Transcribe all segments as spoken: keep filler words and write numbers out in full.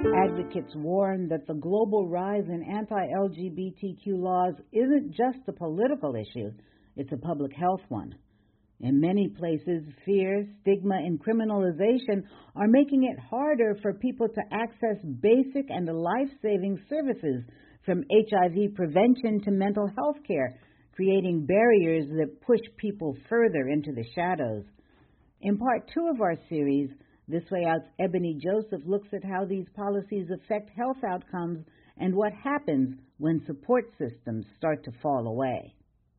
Advocates warn that the global rise in anti-L G B T Q laws isn't just a political issue, it's a public health one. In many places, fear, stigma, and criminalization are making it harder for people to access basic and life-saving services, from H I V prevention to mental health care, creating barriers that push people further into the shadows. In part two of our series, This Way Out's Ebony Joseph looks at how these policies affect health outcomes and what happens when support systems start to fall away.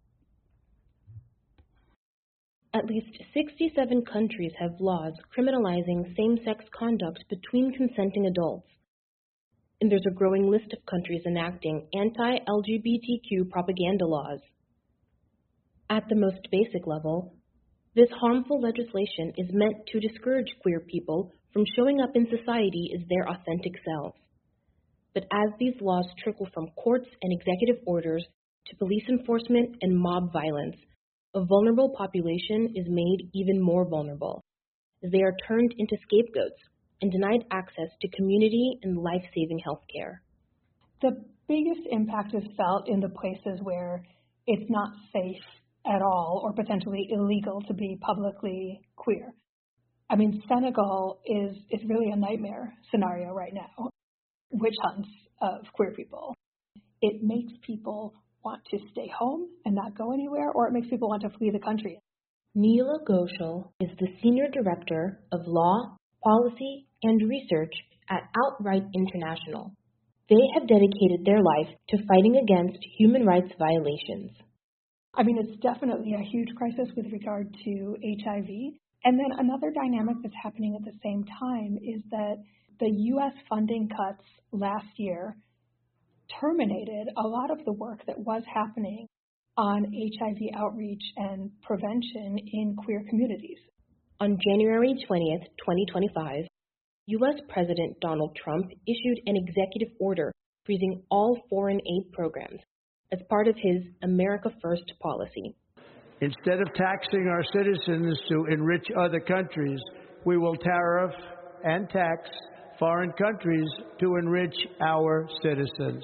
At least sixty-seven countries have laws criminalizing same-sex conduct between consenting adults. And there's a growing list of countries enacting anti-L G B T Q propaganda laws. At the most basic level, this harmful legislation is meant to discourage queer people from showing up in society as their authentic selves. But as these laws trickle from courts and executive orders to police enforcement and mob violence, a vulnerable population is made even more vulnerable, as they are turned into scapegoats and denied access to community and life-saving health care. The biggest impact is felt in the places where it's not safe at all or potentially illegal to be publicly queer. I mean, Senegal is, is really a nightmare scenario right now. Witch hunts of queer people. It makes people want to stay home and not go anywhere, or it makes people want to flee the country. Neela Ghoshal is the Senior Director of Law, Policy, and Research at Outright International. They have dedicated their life to fighting against human rights violations. I mean, it's definitely a huge crisis with regard to H I V. And then another dynamic that's happening at the same time is that the U S funding cuts last year terminated a lot of the work that was happening on H I V outreach and prevention in queer communities. On January twentieth, twenty twenty-five, U S President Donald Trump issued an executive order freezing all foreign aid programs as part of his America First policy. Instead of taxing our citizens to enrich other countries, we will tariff and tax foreign countries to enrich our citizens.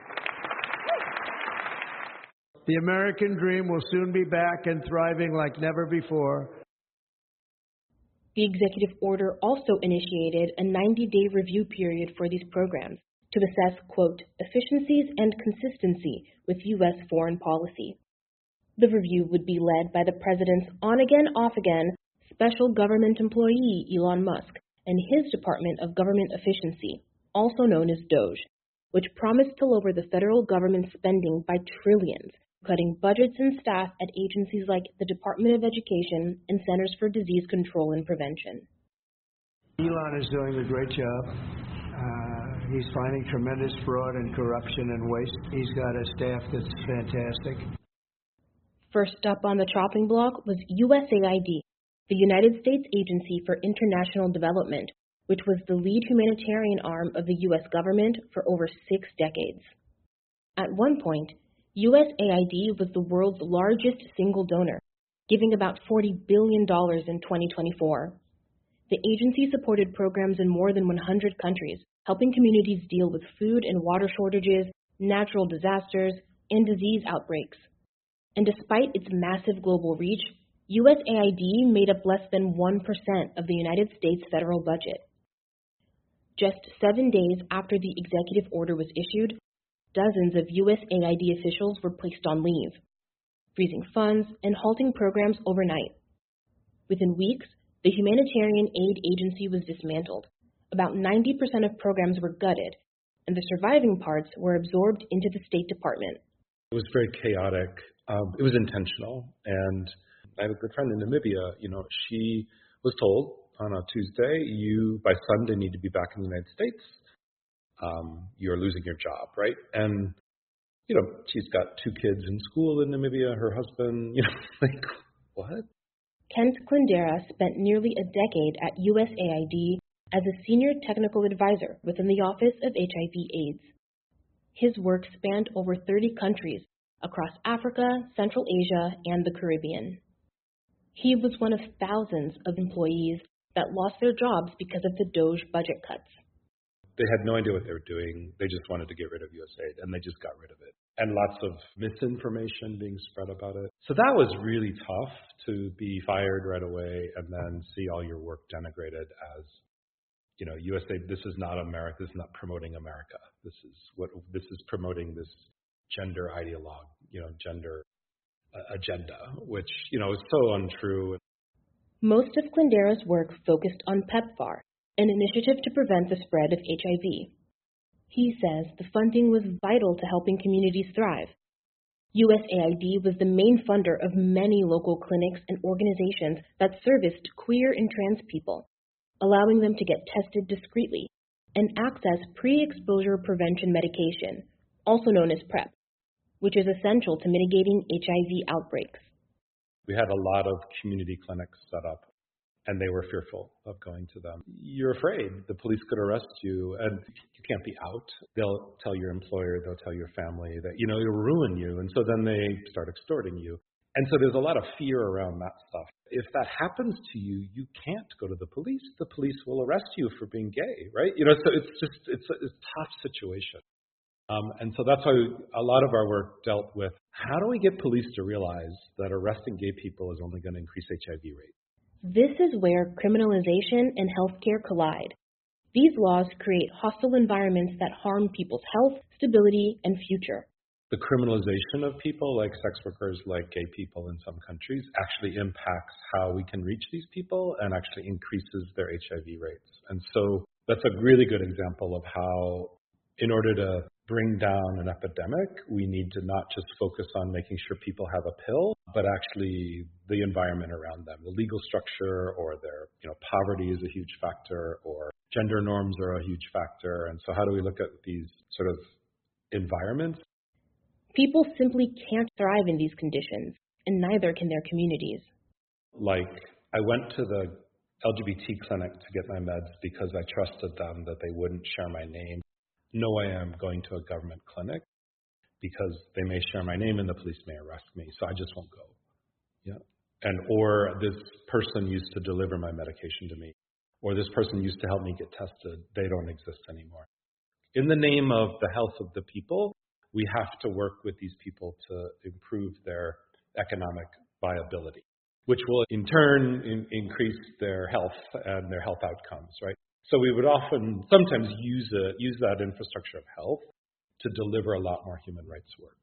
The American dream will soon be back and thriving like never before. The executive order also initiated a ninety-day review period for these programs to assess, quote, efficiencies and consistency with U S foreign policy. The review would be led by the president's on-again, off-again special government employee, Elon Musk, and his Department of Government Efficiency, also known as DOGE, which promised to lower the federal government spending by trillions, cutting budgets and staff at agencies like the Department of Education and Centers for Disease Control and Prevention. Elon is doing a great job. Uh, he's finding tremendous fraud and corruption and waste. He's got a staff that's fantastic. First up on the chopping block was U S A I D, the United States Agency for International Development, which was the lead humanitarian arm of the U S government for over six decades. At one point, U S A I D was the world's largest single donor, giving about forty billion dollars in twenty twenty-four. The agency supported programs in more than one hundred countries, helping communities deal with food and water shortages, natural disasters, and disease outbreaks. And despite its massive global reach, U S A I D made up less than one percent of the United States federal budget. Just seven days after the executive order was issued, dozens of U S A I D officials were placed on leave, freezing funds and halting programs overnight. Within weeks, the humanitarian aid agency was dismantled. About ninety percent of programs were gutted, and the surviving parts were absorbed into the State Department. It was very chaotic. Um, it was intentional, and I have a good friend in Namibia. You know, she was told on a Tuesday, you by Sunday need to be back in the United States. Um, you're losing your job, right? And you know, she's got two kids in school in Namibia. Her husband, you know, like what? Kent Klindera spent nearly a decade at U S A I D as a senior technical advisor within the Office of H I V/AIDS. His work spanned over thirty countries across Africa, Central Asia, and the Caribbean. He was one of thousands of employees that lost their jobs because of the DOGE budget cuts. They had no idea what they were doing. They just wanted to get rid of U S A I D, and they just got rid of it. And lots of misinformation being spread about it. So that was really tough, to be fired right away and then see all your work denigrated as, you know, U S A I D, this is not America, this is not promoting America. This is what, this is promoting this gender ideologue, you know, gender uh, agenda, which, you know, is so untrue. Most of Klendaro's work focused on PEPFAR, an initiative to prevent the spread of H I V. He says the funding was vital to helping communities thrive. U S A I D was the main funder of many local clinics and organizations that serviced queer and trans people, allowing them to get tested discreetly and access pre-exposure prevention medication, also known as PrEP, which is essential to mitigating H I V outbreaks. We had a lot of community clinics set up, and they were fearful of going to them. You're afraid the police could arrest you, and you can't be out. They'll tell your employer, they'll tell your family that, you know, it'll ruin you, and so then they start extorting you. And so there's a lot of fear around that stuff. If that happens to you, you can't go to the police. The police will arrest you for being gay, right? You know, so it's just, it's a, it's a tough situation. Um, and so that's why a lot of our work dealt with, how do we get police to realize that arresting gay people is only going to increase H I V rates? This is where criminalization and healthcare collide. These laws create hostile environments that harm people's health, stability, and future. The criminalization of people like sex workers, like gay people in some countries, actually impacts how we can reach these people and actually increases their H I V rates. And so that's a really good example of how, in order to bring down an epidemic, we need to not just focus on making sure people have a pill, but actually the environment around them, the legal structure, or their, you know, poverty is a huge factor, or gender norms are a huge factor. And so how do we look at these sort of environments? People simply can't thrive in these conditions, and neither can their communities. Like, I went to the L G B T clinic to get my meds because I trusted them that they wouldn't share my name. No way I'm going to a government clinic because they may share my name and the police may arrest me, so I just won't go. Yeah. And or this person used to deliver my medication to me, or this person used to help me get tested. They don't exist anymore. In the name of the health of the people, we have to work with these people to improve their economic viability, which will in turn in, increase their health and their health outcomes, right? So we would often, sometimes use a, use that infrastructure of health to deliver a lot more human rights work.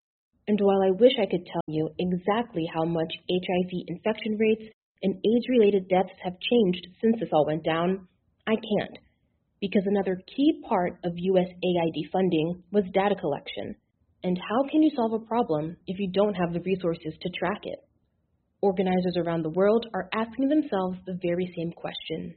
And while I wish I could tell you exactly how much H I V infection rates and AIDS-related deaths have changed since this all went down, I can't, because another key part of U S A I D funding was data collection. And how can you solve a problem if you don't have the resources to track it? Organizers around the world are asking themselves the very same question.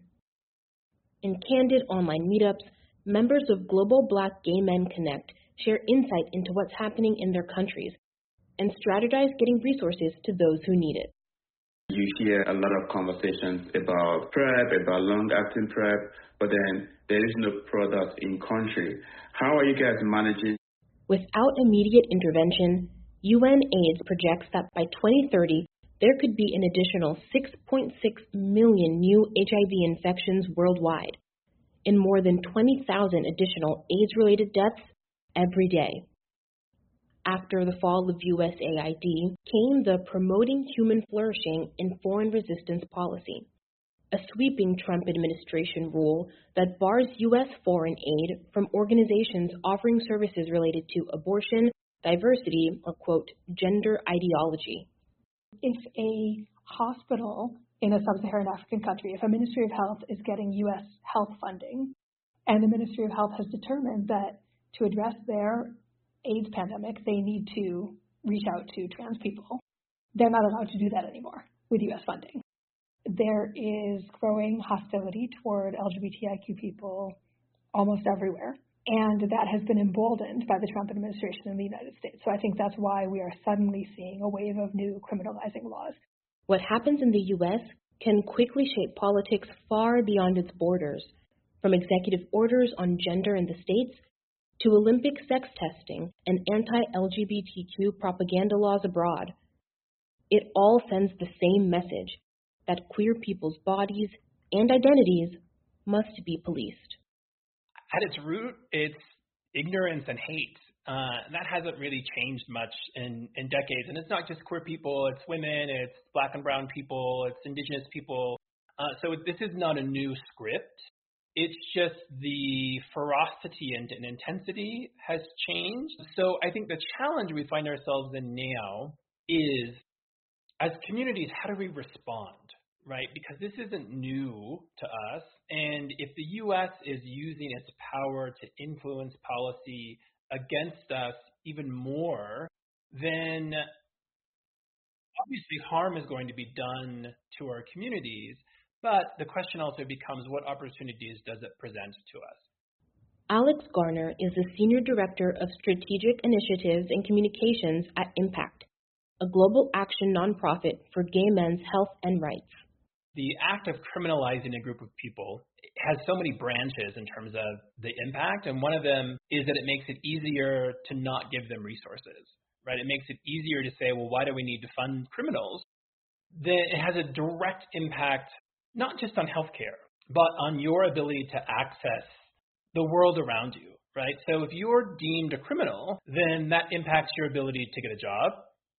In candid online meetups, members of Global Black Gay Men Connect share insight into what's happening in their countries and strategize getting resources to those who need it. You hear a lot of conversations about PrEP, about long-acting PrEP, but then there is no product in country. How are you guys managing? Without immediate intervention, U N AIDS projects that by twenty thirty, there could be an additional six point six million new H I V infections worldwide, and more than twenty thousand additional AIDS-related deaths every day. After the fall of U S A I D came the Promoting Human Flourishing in Foreign Resistance Policy, a sweeping Trump administration rule that bars U S foreign aid from organizations offering services related to abortion, diversity, or, quote, gender ideology. If a hospital in a sub-Saharan African country, if a Ministry of Health is getting U S health funding, and the Ministry of Health has determined that to address their AIDS pandemic, they need to reach out to trans people, they're not allowed to do that anymore with U S funding. There is growing hostility toward L G B T I Q people almost everywhere, and that has been emboldened by the Trump administration in the United States. So I think that's why we are suddenly seeing a wave of new criminalizing laws. What happens in the U S can quickly shape politics far beyond its borders, from executive orders on gender in the states to Olympic sex testing and anti-L G B T Q propaganda laws abroad. It all sends the same message, that queer people's bodies and identities must be policed. at its root, it's ignorance and hate. Uh, and that hasn't really changed much in, in decades. And it's not just queer people, it's women, it's black and brown people, it's indigenous people. Uh, so this is not a new script. It's just the ferocity and, and intensity has changed. So I think the challenge we find ourselves in now is, as communities, how do we respond, right? Because this isn't new to us. And if the U S is using its power to influence policy against us even more, then obviously harm is going to be done to our communities. But the question also becomes, what opportunities does it present to us? Alex Garner is the Senior Director of Strategic Initiatives and Communications at Impact, a global action nonprofit for gay men's health and rights. The act of criminalizing a group of people has so many branches in terms of the impact, and one of them is that it makes it easier to not give them resources, right? It makes it easier to say, well, why do we need to fund criminals? Then it has a direct impact not just on healthcare, but on your ability to access the world around you, right? So if you're deemed a criminal, then that impacts your ability to get a job,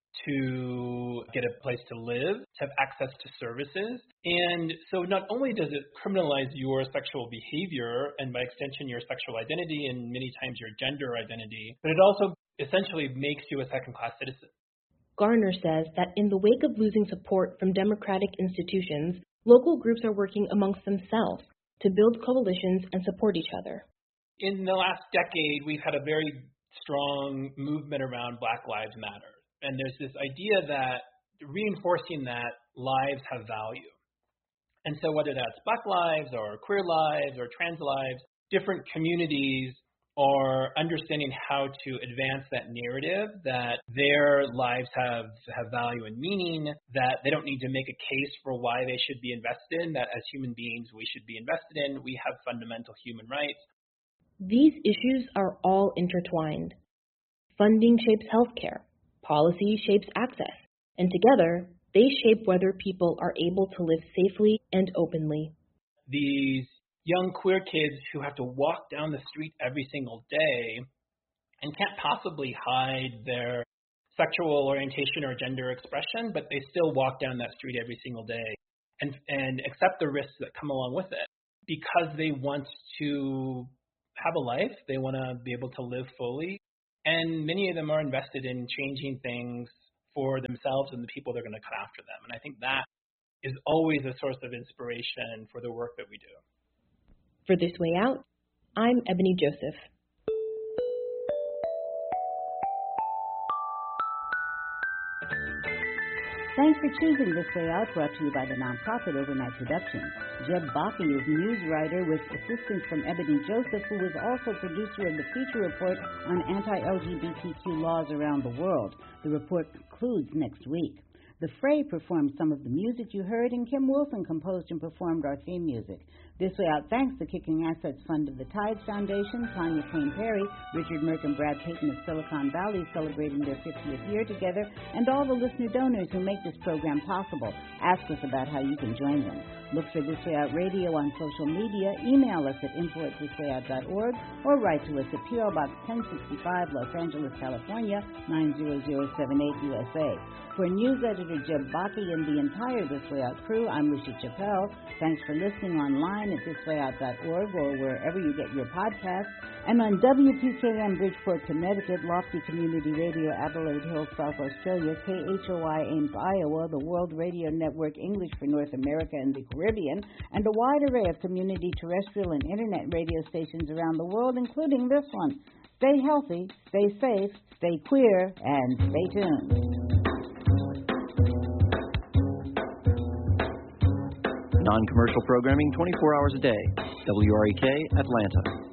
to get a place to live, to have access to services. And so not only does it criminalize your sexual behavior and by extension your sexual identity and many times your gender identity, but it also essentially makes you a second-class citizen. Garner says that in the wake of losing support from democratic institutions, local groups are working amongst themselves to build coalitions and support each other. In the last decade, we've had a very strong movement around Black Lives Matter. And there's this idea that reinforcing that lives have value. And so whether that's Black lives or queer lives or trans lives, different communities are understanding how to advance that narrative that their lives have, have value and meaning, that they don't need to make a case for why they should be invested in, that as human beings we should be invested in, we have fundamental human rights. These issues are all intertwined. Funding shapes healthcare, policy shapes access, and together they shape whether people are able to live safely and openly. These young queer kids who have to walk down the street every single day and can't possibly hide their sexual orientation or gender expression, but they still walk down that street every single day and, and accept the risks that come along with it because they want to have a life, they want to be able to live fully, and many of them are invested in changing things for themselves and the people that are going to come after them. And I think that is always a source of inspiration for the work that we do. For This Way Out, I'm Ebony Joseph. Thanks for choosing This Way Out, brought to you by the nonprofit Overnight Productions. Jeb Bakke is news writer with assistance from Ebony Joseph, who is also producer of the feature report on anti-L G B T Q laws around the world. The report concludes next week. The Fray performed some of the music you heard, and Kim Wilson composed and performed our theme music. This Way Out thanks the Kicking Assets Fund of the Tides Foundation, Tanya Kane Perry, Richard Merck and Brad Payton of Silicon Valley celebrating their fiftieth year together, and all the listener donors who make this program possible. Ask us about how you can join them. Look for This Way Out Radio on social media, email us at info at this way out dot org, or write to us at P O Box ten sixty-five, Los Angeles, California, nine zero zero seven eight, U S A. For news editor Jeb Bakke and the entire This Way Out crew, I'm Lucia Chappelle. Thanks for listening online at this way out dot org or wherever you get your podcasts. And on W P K M Bridgeport, Connecticut, Lofty Community Radio, Adelaide Hills, South Australia, K H O I Ames, Iowa, the World Radio Network English for North America and the Caribbean, and a wide array of community terrestrial and internet radio stations around the world, including this one. Stay healthy, stay safe, stay queer, and stay tuned. Non-commercial programming twenty-four hours a day. W R E K, Atlanta.